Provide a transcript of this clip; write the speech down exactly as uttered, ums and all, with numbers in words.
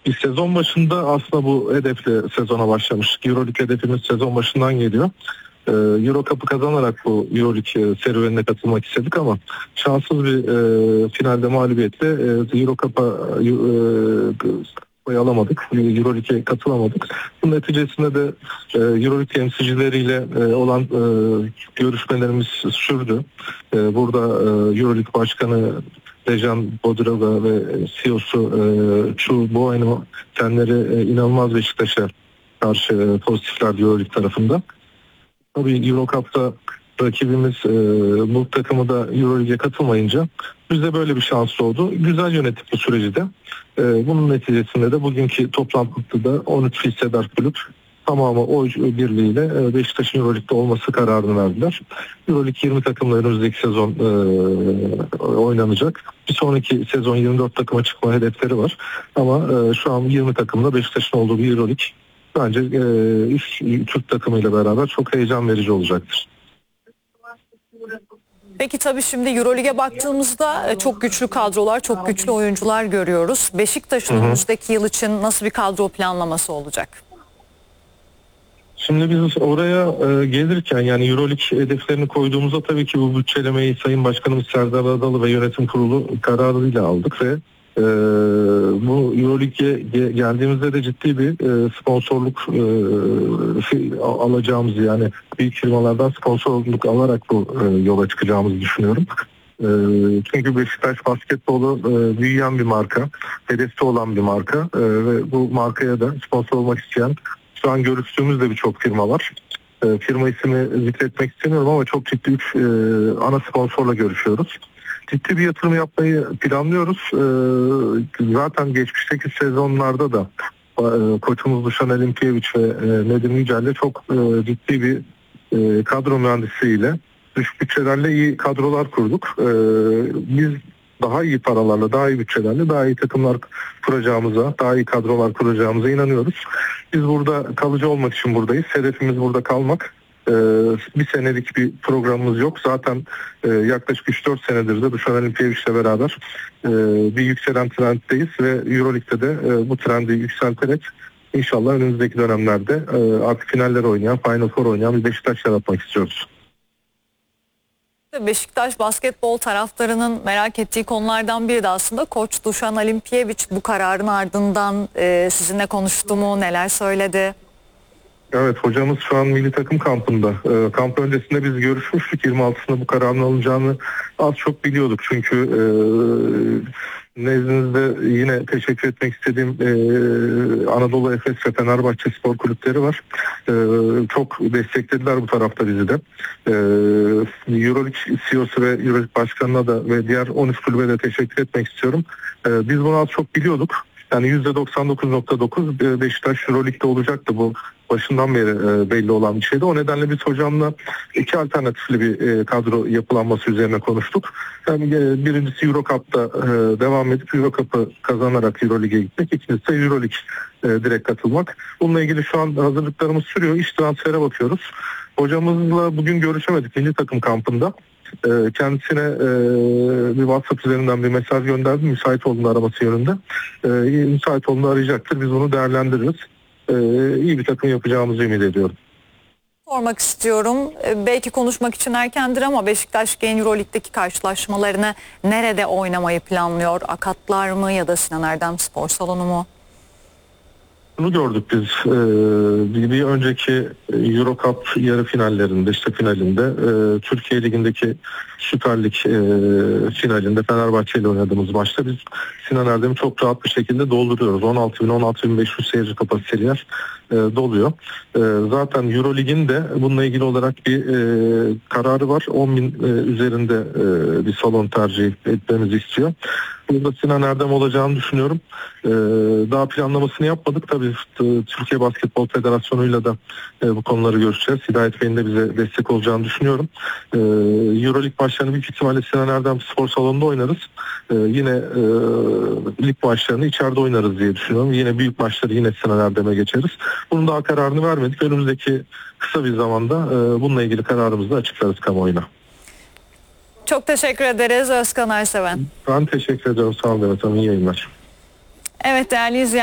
Biz sezon başında aslında bu hedefle sezona başlamıştık. Euroleague hedefimiz sezon başından geliyor. Ee, Euro Cup'ı kazanarak bu Euroleague e, serüvenine katılmak istedik ama şanssız bir e, finalde mağlubiyetle e, Euro Cup'a e, alamadık. Euroleague'e katılamadık. Bunun neticesinde de e, Euroleague temsilcileriyle e, olan e, görüşmelerimiz sürdü. E, burada e, Euroleague Başkanı Dejan Bodroga ve C E O'su e, Chu Bueno kendileri e, inanılmaz Beşiktaş'a karşı e, pozitifler Euroleague tarafında. Tabii Euro Cup'ta rakibimiz e, bu takımı da Euroleague'e katılmayınca bize böyle bir şans doğdu. Güzel yönettik bu süreci de. E, bunun neticesinde de bugünkü toplantıda da on üç hissedar kulüp tamamı oy birliğiyle e, Beşiktaş'ın Euroleague'de olması kararını verdiler. Euroleague yirmi takımla önümüzdeki sezon e, oynanacak. Bir sonraki sezon yirmi dört takıma çıkma hedefleri var. Ama e, şu an yirmi takımla Beşiktaş'ın olduğu bir Euroleague bence e, üst Türk takımıyla beraber çok heyecan verici olacaktır. Peki tabii şimdi Euroleague'e baktığımızda çok güçlü kadrolar, çok güçlü oyuncular görüyoruz. Beşiktaş'ın önümüzdeki yıl için nasıl bir kadro planlaması olacak? Şimdi biz oraya e, gelirken yani Euroleague hedeflerini koyduğumuzda tabii ki bu bütçelemeyi Sayın Başkanımız Serdar Adalı ve Yönetim Kurulu kararıyla aldık ve e, bu Euroleague'e geldiğimizde de ciddi bir e, sponsorluk e, alacağımızı yani büyük firmalardan sponsorluk alarak bu e, yola çıkacağımızı düşünüyorum. E, çünkü Beşiktaş basketbolu e, büyüyen bir marka, hedefi olan bir marka e, ve bu markaya da sponsor olmak isteyen şu an görüştüğümüz de birçok firma var. E, firma ismini zikretmek istemiyorum ama çok ciddi üç e, ana sponsorla görüşüyoruz. Ciddi bir yatırım yapmayı planlıyoruz. E, zaten geçmişteki sezonlarda da e, koçumuz Dušan Alimpijević ve e, Nedim Yücel'le çok e, ciddi bir e, kadro mühendisiyle, düşük bütçelerle iyi kadrolar kurduk. E, biz daha iyi paralarla, daha iyi bütçelerle daha iyi takımlar kuracağımıza, daha iyi kadrolar kuracağımıza inanıyoruz. Biz burada kalıcı olmak için buradayız. Hedefimiz burada kalmak. Ee, bir senelik bir programımız yok. Zaten e, yaklaşık üç dört senedir de Dušan Alimpijević'le beraber e, bir yükselen trenddeyiz ve Euroleague'de de e, bu trendi yükselterek inşallah önümüzdeki dönemlerde e, artık finaller oynayan, Final Four oynayan bir Beşiktaş yaratmak istiyoruz. Beşiktaş basketbol taraftarının merak ettiği konulardan biri de aslında Koç Dušan Alimpijević bu kararın ardından e, sizinle konuştu mu, neler söyledi? Evet, hocamız şu an milli takım kampında. E, kamp öncesinde biz görüşmüştük. yirmi altısında bu kararın alınacağını az çok biliyorduk. Çünkü e, nezdinizde yine teşekkür etmek istediğim e, Anadolu Efes ve Fenerbahçe spor kulüpleri var. E, çok desteklediler bu tarafta bizi de. E, Euroleague C E O'su ve Euroleague Başkanı'na da ve diğer on üç kulübe de teşekkür etmek istiyorum. E, biz bunu az çok biliyorduk. Yani yüzde doksan dokuz nokta dokuz Beşiktaş Euroleague'de olacaktı, bu başından beri belli olan bir şeydi. O nedenle biz hocamla iki alternatifli bir kadro yapılanması üzerine konuştuk. Yani birincisi Euro Cup'ta devam edip Euro Cup'ı kazanarak Euroleague'e gitmek. İkincisi de Euroleague direkt katılmak. Bununla ilgili şu an hazırlıklarımız sürüyor. İş transfere bakıyoruz. Hocamızla bugün görüşemedik milli takım kampında. Kendisine e, bir WhatsApp üzerinden bir mesaj gönderdim. Müsait olduğunu araması yönünde. E, müsait olduğunu arayacaktır. Biz onu değerlendiririz. E, iyi bir takım yapacağımızı ümit ediyorum. Sormak istiyorum. E, belki konuşmak için erkendir ama Beşiktaş Gen Euroleague'deki karşılaşmalarını nerede oynamayı planlıyor? Akatlar mı ya da Sinan Erdem Spor Salonu mu? Bunu gördük biz ee, bir, bir önceki Euro Cup yarı finallerinde, işte finalinde e, Türkiye Ligi'ndeki Süper Lig e, finalinde Fenerbahçe ile oynadığımız maçta biz Sinan Erdem'i çok rahat bir şekilde dolduruyoruz. on altı bin on altı bin beş yüz seyirci kapasiteli yer e, doluyor. E, zaten Euro Lig'in de bununla ilgili olarak bir e, kararı var. on bin e, üzerinde e, bir salon tercih etmemizi istiyor. Burada Sinan Erdem olacağını düşünüyorum. Ee, daha planlamasını yapmadık. Tabii Türkiye Basketbol Federasyonu'yla da e, bu konuları görüşeceğiz. Hidayet Bey'in de bize destek olacağını düşünüyorum. Ee, Euroleague maçlarını büyük ihtimalle Sinan Erdem Spor Salonu'nda oynarız. Ee, yine e, lig maçlarını içeride oynarız diye düşünüyorum. Yine büyük maçları yine Sinan Erdem'e geçeriz. Bunun daha kararını vermedik. Önümüzdeki kısa bir zamanda e, bununla ilgili kararımızı da açıklarız kamuoyuna. Çok teşekkür ederiz Özkan Erseven. Ben teşekkür ediyorum. Sağ olun. Evet, iyi yayınlar. Evet değerli izleyenler.